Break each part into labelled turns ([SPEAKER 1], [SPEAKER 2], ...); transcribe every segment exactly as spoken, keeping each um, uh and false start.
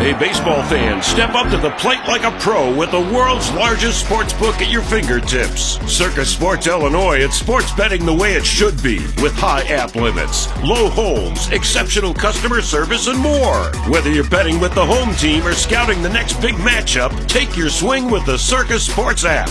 [SPEAKER 1] Hey, baseball fans, step up to the plate like a pro with the world's largest sports book at your fingertips. Circus Sports Illinois, it's sports betting the way it should be, with high app limits, low holds, exceptional customer service, and more. Whether you're betting with the home team or scouting the next big matchup, take your swing with the Circus Sports app.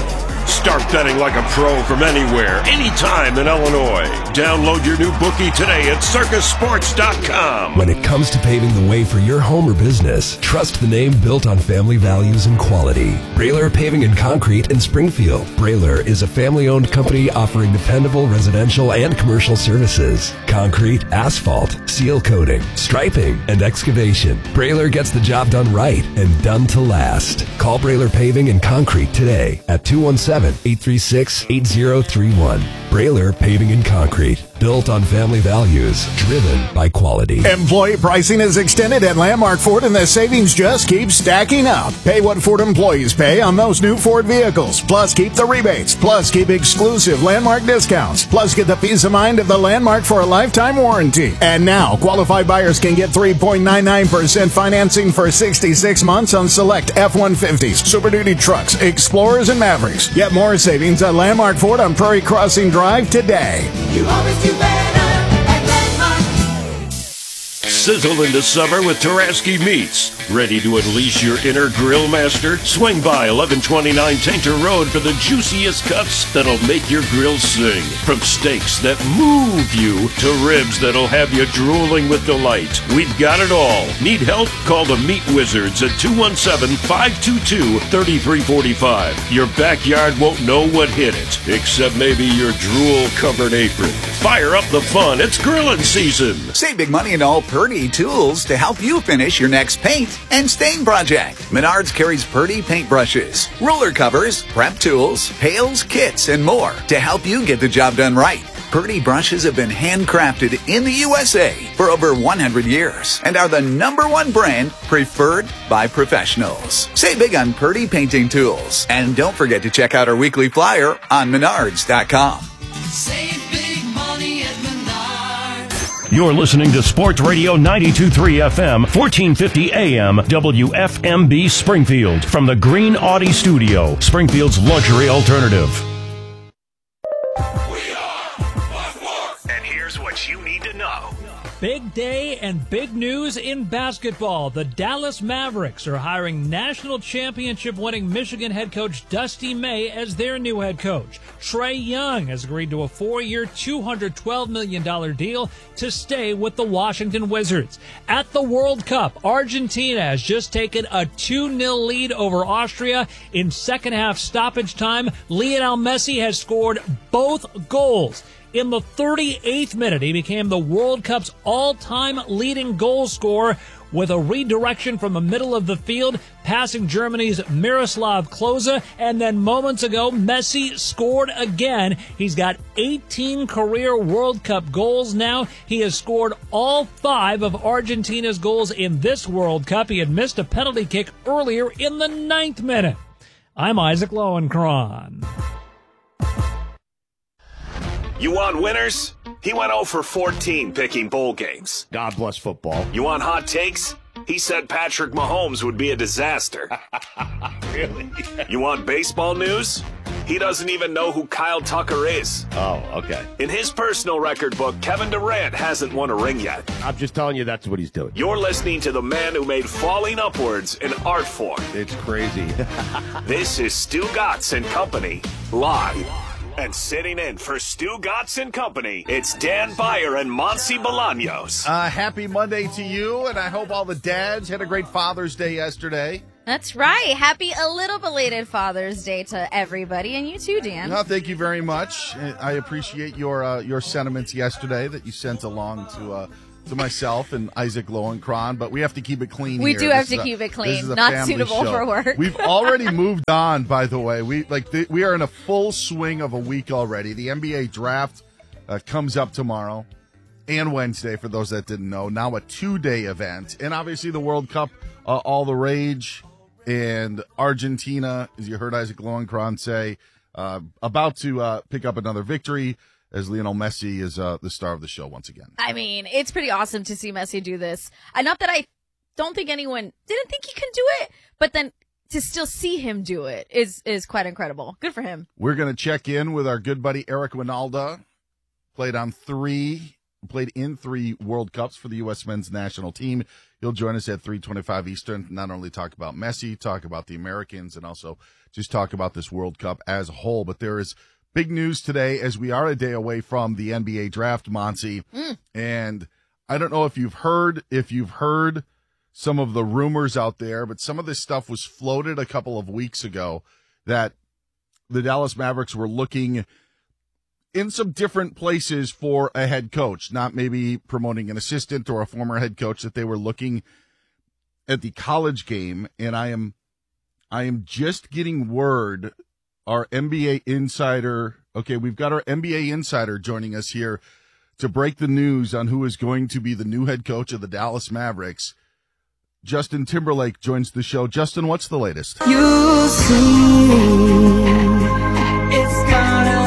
[SPEAKER 1] Start betting like a pro from anywhere, anytime in Illinois. Download your new bookie today at circus sports dot com.
[SPEAKER 2] When it comes to paving the way for your home or business, trust the name built on family values and quality. Brailer Paving and Concrete in Springfield. Brailer is a family-owned company offering dependable residential and commercial services. Concrete, asphalt, seal coating, striping, and excavation. Brailer gets the job done right and done to last. Call Brailer Paving and Concrete today at two one seven, eight three six, eight zero three one. Brailer Paving and Concrete. Built on family values, driven by quality.
[SPEAKER 3] Employee pricing is extended at Landmark Ford, and the savings just keep stacking up. Pay what Ford employees pay on most new Ford vehicles. Plus, keep the rebates. Plus, keep exclusive Landmark discounts. Plus, get the peace of mind of the Landmark for a lifetime warranty. And now, qualified buyers can get three point nine nine percent financing for sixty-six months on select F one fifties, Super Duty trucks, Explorers, and Mavericks. Get more savings at Landmark Ford on Prairie Crossing Drive today.
[SPEAKER 4] You always do better at Landmark.
[SPEAKER 1] Sizzle into summer with Taraski Meats. Ready to unleash your inner grill master? Swing by eleven twenty-nine Tainter Road for the juiciest cuts that'll make your grill sing. From steaks that move you to ribs that'll have you drooling with delight. We've got it all. Need help? Call the Meat Wizards at two one seven, five two two, three three four five. Your backyard won't know what hit it, except maybe your drool-covered apron. Fire up the fun. It's grilling season.
[SPEAKER 5] Save big money in all Purdy tools to help you finish your next paint and stain project. Menards carries Purdy paintbrushes, roller covers, prep tools, pails, kits, and more to help you get the job done right. Purdy brushes have been handcrafted in the U S A for over one hundred years and are the number one brand preferred by professionals. Save big on Purdy painting tools. And don't forget to check out our weekly flyer on menards dot com.
[SPEAKER 4] Save big money at Menards.
[SPEAKER 6] You're listening to Sports Radio ninety-two point three F M, fourteen fifty A M, W F M B Springfield. From the Green Audi Studio, Springfield's luxury alternative.
[SPEAKER 7] We are Life Work. And here's what you need to know.
[SPEAKER 8] Big day and big news in basketball. The Dallas Mavericks are hiring national championship winning Michigan head coach Dusty May as their new head coach. Trae Young has agreed to a four-year, two hundred twelve million dollars deal to stay with the Washington Wizards. At the World Cup, Argentina has just taken a two nil lead over Austria in second half stoppage time. Lionel Messi has scored both goals. In the thirty-eighth minute, he became the World Cup's all-time leading goal scorer with a redirection from the middle of the field, passing Germany's Miroslav Klose, and then moments ago, Messi scored again. He's got eighteen career World Cup goals now. He has scored all five of Argentina's goals in this World Cup. He had missed a penalty kick earlier in the ninth minute. I'm Isaac Lowenkron.
[SPEAKER 7] You want winners? He went oh for fourteen picking bowl games.
[SPEAKER 9] God bless football.
[SPEAKER 7] You want hot takes? He said Patrick Mahomes would be a disaster.
[SPEAKER 9] Really?
[SPEAKER 7] You want baseball news? He doesn't even know who Kyle Tucker is.
[SPEAKER 9] Oh, okay.
[SPEAKER 7] In his personal record book, Kevin Durant hasn't won a ring yet.
[SPEAKER 9] I'm just telling you that's what he's doing.
[SPEAKER 7] You're listening to the man who made falling upwards an art form.
[SPEAKER 9] It's crazy.
[SPEAKER 7] This is Stu Gatz and Company, live. And sitting in for Stu Gatz and Company, it's Dan Beyer and Monsi Bolaños.
[SPEAKER 9] Uh, happy Monday to you, and I hope all the dads had a great Father's Day yesterday.
[SPEAKER 10] That's right. Happy a little belated Father's Day to everybody, and you too, Dan.
[SPEAKER 9] No, thank you very much. I appreciate your uh, your sentiments yesterday that you sent along to uh, to myself and Isaac Lowenkron, but we have to keep it clean
[SPEAKER 10] We
[SPEAKER 9] here.
[SPEAKER 10] do have
[SPEAKER 9] This
[SPEAKER 10] to
[SPEAKER 9] is
[SPEAKER 10] keep
[SPEAKER 9] a-
[SPEAKER 10] it
[SPEAKER 9] this
[SPEAKER 10] clean.
[SPEAKER 9] is a
[SPEAKER 10] Not
[SPEAKER 9] family
[SPEAKER 10] suitable
[SPEAKER 9] show.
[SPEAKER 10] for work.
[SPEAKER 9] We've already moved on, by the way. We like th- we are in a full swing of a week already. The N B A draft uh, comes up tomorrow and Wednesday, for those that didn't know. Now a two-day event. And obviously the World Cup, uh, all the rage. And Argentina, as you heard Isaac Lowenkron say, uh, about to uh, pick up another victory, as Lionel Messi is uh, the star of the show once again.
[SPEAKER 10] I mean, it's pretty awesome to see Messi do this. Uh, not that I don't think anyone didn't think he could do it, but then to still see him do it is is quite incredible. Good for him.
[SPEAKER 9] We're going to check in with our good buddy Eric Winalda. Played on three, played in three World Cups for the U S men's national team. He'll join us at three twenty-five Eastern. Not only talk about Messi, talk about the Americans, and also just talk about this World Cup as a whole. But there is big news today as we are a day away from the N B A draft, Monty. Mm. And I don't know if you've heard, if you've heard some of the rumors out there, but some of this stuff was floated a couple of weeks ago that the Dallas Mavericks were looking in some different places for a head coach, not maybe promoting an assistant or a former head coach, that they were looking at the college game. And I am, I am just getting word, our N B A insider, okay, we've got our N B A insider joining us here to break the news on who is going to be the new head coach of the Dallas Mavericks. Justin Timberlake joins the show. Justin, what's the latest?
[SPEAKER 4] You see, it's gonna,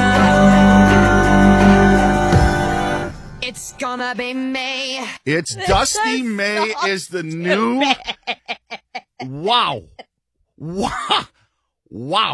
[SPEAKER 4] it's gonna be me.
[SPEAKER 9] It's Dusty May is the new. Wow. Wow. Wow.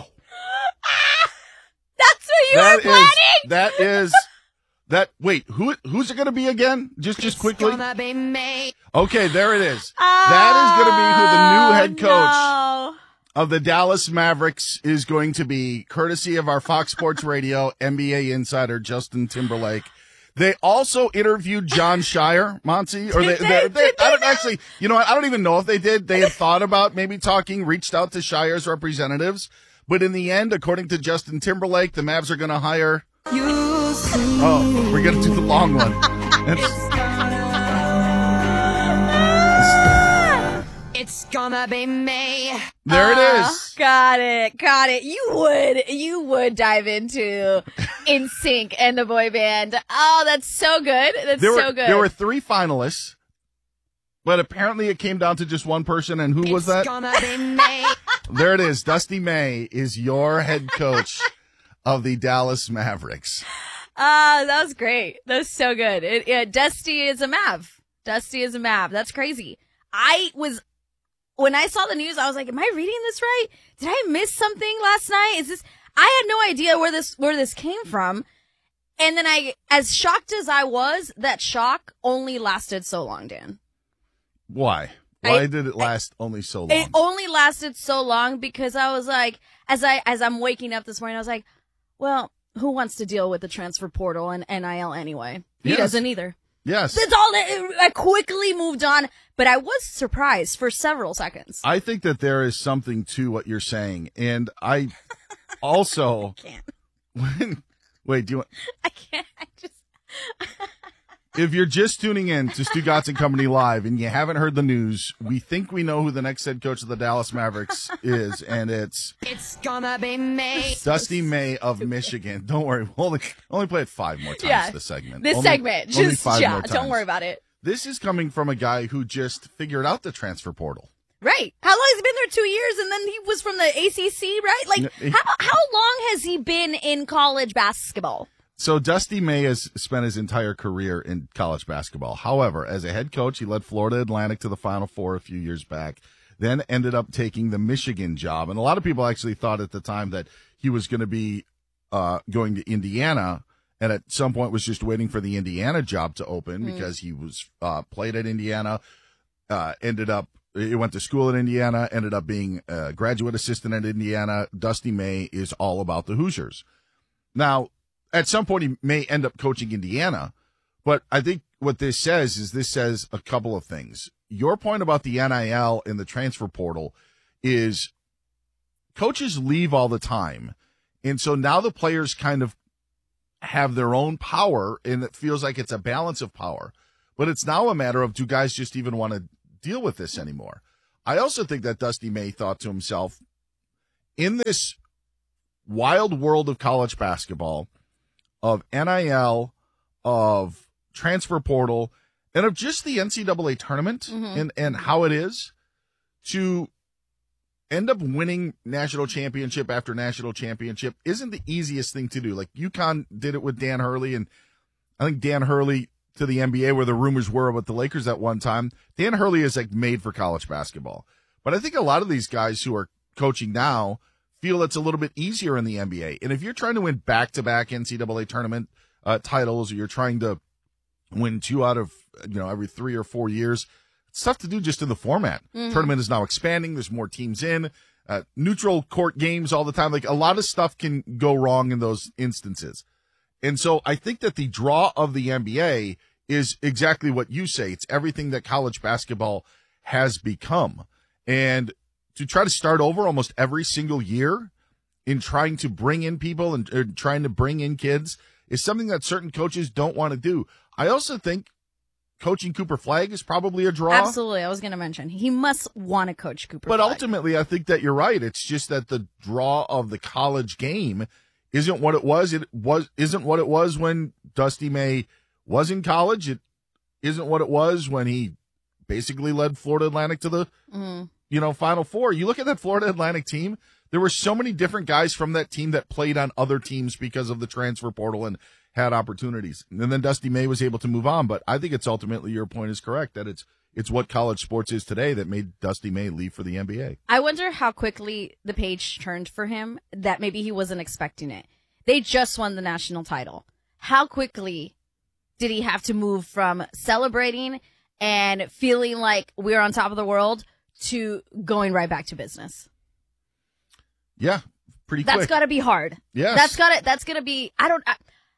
[SPEAKER 10] That's what you
[SPEAKER 9] That
[SPEAKER 10] were planning?
[SPEAKER 9] is, that is, that, wait, who, who's it going to be again? Just, just quickly.
[SPEAKER 4] It's gonna be me.
[SPEAKER 9] Okay, there it is.
[SPEAKER 10] Oh,
[SPEAKER 9] that is going to be who the new head coach
[SPEAKER 10] no.
[SPEAKER 9] of the Dallas Mavericks is going to be, courtesy of our Fox Sports Radio N B A insider, Justin Timberlake. They also interviewed John Shire, Monty, or they,
[SPEAKER 10] Did
[SPEAKER 9] they,
[SPEAKER 10] they?
[SPEAKER 9] they,
[SPEAKER 10] Did
[SPEAKER 9] I don't
[SPEAKER 10] they?
[SPEAKER 9] actually, you know what? I don't even know if they did. They had thought about maybe talking, reached out to Shire's representatives. But in the end, according to Justin Timberlake, the Mavs are going to hire.
[SPEAKER 4] You see,
[SPEAKER 9] Oh, we're going to do the long one. That's-
[SPEAKER 4] it's gonna be me.
[SPEAKER 9] there it
[SPEAKER 10] Uh,
[SPEAKER 9] is.
[SPEAKER 10] Got it. Got it. You would, you would dive into N Sync and the boy band. Oh, that's so good. That's
[SPEAKER 9] There were,
[SPEAKER 10] so good.
[SPEAKER 9] there were three finalists, but apparently it came down to just one person. And who was that?
[SPEAKER 4] It's gonna be me.
[SPEAKER 9] There it is. Dusty May is your head coach of the Dallas Mavericks.
[SPEAKER 10] Ah, that was great. That was so good. It, it, Dusty is a Mav. Dusty is a Mav. That's crazy. I was, when I saw the news, I was like, am I reading this right? Did I miss something last night? Is this, I had no idea where this, where this came from. And then I, as shocked as I was, that shock only lasted so long, Dan.
[SPEAKER 9] Why? Why
[SPEAKER 10] I-
[SPEAKER 9] did it last only so long?
[SPEAKER 10] It only lasted so long because I was like, as I, as I'm waking up this morning, I was like, well, who wants to deal with the transfer portal and N I L anyway? He
[SPEAKER 9] Yes.
[SPEAKER 10] doesn't either.
[SPEAKER 9] Yes.
[SPEAKER 10] That's all. That, I quickly moved on, but I was surprised for several seconds.
[SPEAKER 9] I think that there is something to what you're saying. And I also,
[SPEAKER 10] Can't.
[SPEAKER 9] when, wait, do you want,
[SPEAKER 10] I can't. I just.
[SPEAKER 9] if you're just tuning in to Stu Gotts and Company Live and you haven't heard the news, we think we know who the next head coach of the Dallas Mavericks is, and it's
[SPEAKER 4] It's gonna be me.
[SPEAKER 9] Dusty May of Michigan. Don't worry, we'll only, only play it five more times
[SPEAKER 10] Yeah.
[SPEAKER 9] this segment.
[SPEAKER 10] This
[SPEAKER 9] Only-
[SPEAKER 10] segment,
[SPEAKER 9] only
[SPEAKER 10] just
[SPEAKER 9] five
[SPEAKER 10] yeah.
[SPEAKER 9] more
[SPEAKER 10] Don't
[SPEAKER 9] times.
[SPEAKER 10] worry about it.
[SPEAKER 9] This is coming from a guy who just figured out the transfer portal.
[SPEAKER 10] Right. How long has he been there? Two years, and then he was from the A C C, right? Like,
[SPEAKER 9] No, he-
[SPEAKER 10] how how long has he been in college basketball?
[SPEAKER 9] So Dusty May has spent his entire career in college basketball. However, as a head coach, he led Florida Atlantic to the Final Four a few years back, then ended up taking the Michigan job. And a lot of people actually thought at the time that he was going to be uh, going to Indiana, and at some point was just waiting for the Indiana job to open
[SPEAKER 10] Mm.
[SPEAKER 9] because he was uh, played at Indiana, uh, ended up, he went to school at Indiana, ended up being a graduate assistant at Indiana. Dusty May is all about the Hoosiers. Now, at some point, he may end up coaching Indiana, but I think what this says is this says a couple of things. Your point about the N I L and the transfer portal is coaches leave all the time. And so now the players kind of have their own power, and it feels like it's a balance of power. But it's now a matter of, do guys just even want to deal with this anymore? I also think that Dusty May thought to himself, in this wild world of college basketball, of N I L, of transfer portal, and of just the N C double A tournament
[SPEAKER 10] Mhm.
[SPEAKER 9] and, and how it is to end up winning national championship after national championship isn't the easiest thing to do. Like UConn did it with Dan Hurley, and I think Dan Hurley to the N B A where the rumors were with the Lakers at one time. Dan Hurley is like made for college basketball. But I think a lot of these guys who are coaching now feel it's a little bit easier in the N B A. And if you're trying to win back-to-back N C double A tournament uh, titles, or you're trying to win two out of, you know, every three or four years, it's tough to do just in the format. Mm-hmm. Tournament is now expanding. There's more teams in. Uh, neutral court games all the time. Like, a lot of stuff can go wrong in those instances. And so I think that the draw of the N B A is exactly what you say. It's everything that college basketball has become. And to try to start over almost every single year in trying to bring in people and or trying to bring in kids is something that certain coaches don't want to do. I also think coaching Cooper Flagg is probably a draw.
[SPEAKER 10] Absolutely. I was going to mention he must want to coach Cooper
[SPEAKER 9] But
[SPEAKER 10] Flagg.
[SPEAKER 9] ultimately, I think that you're right. It's just that the draw of the college game isn't what it was. It was isn't what it was when Dusty May was in college. It isn't what it was when he basically led Florida Atlantic to the mm-hmm. you know Final Four. You look at that Florida Atlantic team. There were so many different guys from that team that played on other teams because of the transfer portal and had opportunities. And then Dusty May was able to move on. But I think it's ultimately, your point is correct, that it's it's what college sports is today that made Dusty May leave for the N B A.
[SPEAKER 10] I wonder how quickly the page turned for him, that maybe he wasn't expecting it. They just won the national title. How quickly did he have to move from celebrating and feeling like we're on top of the world to going right back to business?
[SPEAKER 9] Yeah, pretty
[SPEAKER 10] That's
[SPEAKER 9] quick.
[SPEAKER 10] got to be hard.
[SPEAKER 9] Yes.
[SPEAKER 10] That's got to, that's going to be, I don't, I,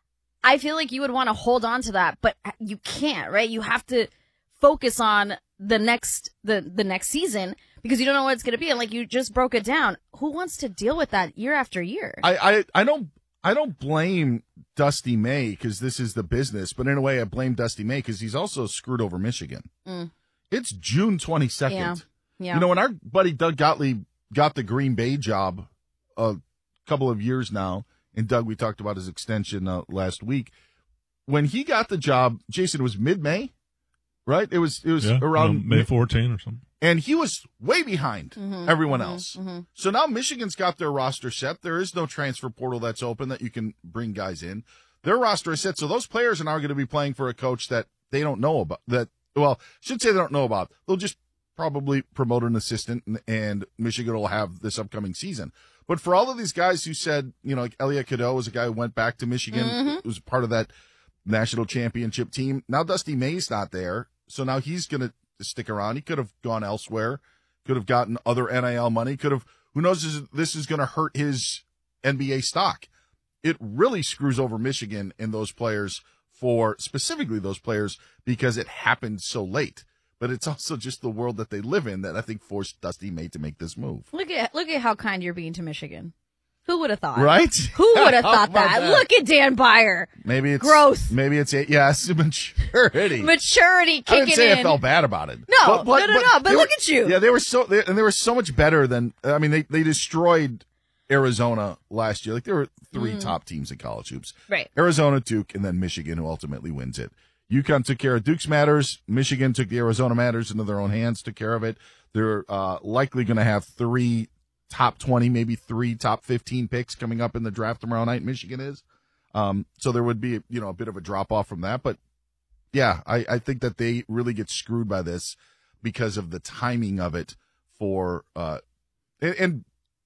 [SPEAKER 10] I feel like you would want to hold on to that, but you can't, right? You have to focus on the next, the, the next season because you don't know what it's going to be. And like you just broke it down. Who wants to deal with that year after year?
[SPEAKER 9] I, I, I don't, I don't blame Dusty May because this is the business, but in a way I blame Dusty May because he's also screwed over Michigan. Mm. It's June twenty-second.
[SPEAKER 10] Yeah. Yeah.
[SPEAKER 9] You know, when our buddy Doug Gottlieb got the Green Bay job a couple of years now, and Doug, we talked about his extension uh, last week. When he got the job, Jason, it was mid-May, right? It was it was
[SPEAKER 11] yeah,
[SPEAKER 9] around
[SPEAKER 11] May fourteenth or something.
[SPEAKER 9] And he was way behind
[SPEAKER 10] mm-hmm,
[SPEAKER 9] everyone
[SPEAKER 10] mm-hmm,
[SPEAKER 9] else.
[SPEAKER 10] Mm-hmm.
[SPEAKER 9] So now Michigan's got their roster set. There is no transfer portal that's open that you can bring guys in. Their roster is set. So those players are now going to be playing for a coach that they don't know about. That Well, I should say they don't know about. They'll just probably promote an assistant, and, and Michigan will have this upcoming season. But for all of these guys who said, you know, like Elliot Cadeau was a guy who went back to Michigan, mm-hmm. was part of that national championship team. Now Dusty May's not there, so now he's going to stick around. He could have gone elsewhere, could have gotten other N I L money, could have, who knows, this is, this is going to hurt his N B A stock. It really screws over Michigan and those players, for specifically those players, because it happened so late. But it's also just the world that they live in that I think forced Dusty May to make this move.
[SPEAKER 10] Look at look at how kind you're being to Michigan. Who would have thought?
[SPEAKER 9] Right?
[SPEAKER 10] Who would have thought that?
[SPEAKER 9] that?
[SPEAKER 10] Look at Dan Byer.
[SPEAKER 9] Maybe it's
[SPEAKER 10] gross.
[SPEAKER 9] Maybe it's a, yes, maturity.
[SPEAKER 10] Maturity kicking in.
[SPEAKER 9] I didn't say
[SPEAKER 10] in.
[SPEAKER 9] I felt bad about it.
[SPEAKER 10] No, but, but, no, no, no. But, but look
[SPEAKER 9] were,
[SPEAKER 10] at you.
[SPEAKER 9] Yeah, they were so they, and they were so much better than. I mean, they they destroyed Arizona last year. Like there were three mm. top teams in college hoops.
[SPEAKER 10] Right.
[SPEAKER 9] Arizona, Duke, and then Michigan, who ultimately wins it. UConn took care of Duke's matters. Michigan took the Arizona matters into their own hands, took care of it. They're uh, likely going to have three top twenty, maybe three top fifteen picks coming up in the draft tomorrow night. Michigan is. Um, so there would be, you know, a bit of a drop off from that. But yeah, I, I think that they really get screwed by this because of the timing of it for, uh, and, and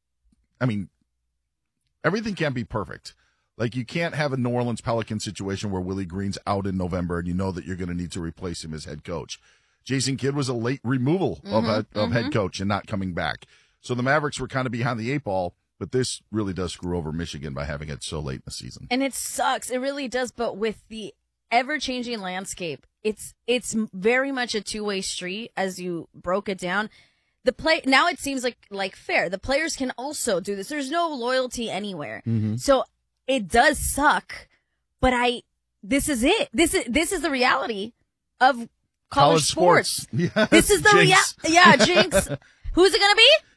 [SPEAKER 9] I mean, everything can't be perfect. Like, you can't have a New Orleans Pelicans situation where Willie Green's out in November and you know that you're going to need to replace him as head coach. Jason Kidd was a late removal mm-hmm, of, a, of mm-hmm. head coach and not coming back. So the Mavericks were kind of behind the eight ball, but this really does screw over Michigan by having it so late in the season.
[SPEAKER 10] And it sucks. It really does. But with the ever-changing landscape, it's it's very much a two-way street as you broke it down. The play now it seems like like fair. The players can also do this. There's no loyalty anywhere. Mm-hmm. So it does suck, but I, this is it. This is, this is the reality of college, college sports.
[SPEAKER 9] sports. Yes,
[SPEAKER 10] this is the reality. Yeah, Jinx. Who's it going to be?